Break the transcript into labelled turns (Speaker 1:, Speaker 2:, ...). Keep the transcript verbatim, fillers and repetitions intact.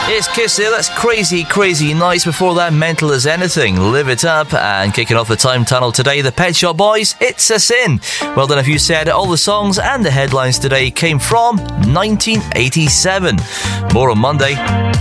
Speaker 1: It's Kiss here, that's Crazy Crazy Nights. Before that, Mental as Anything, Live It Up. And kicking off the time tunnel today, the Pet Shop Boys, It's a Sin. Well done if you said all the songs and the headlines today came from nineteen eighty-seven. More on Monday.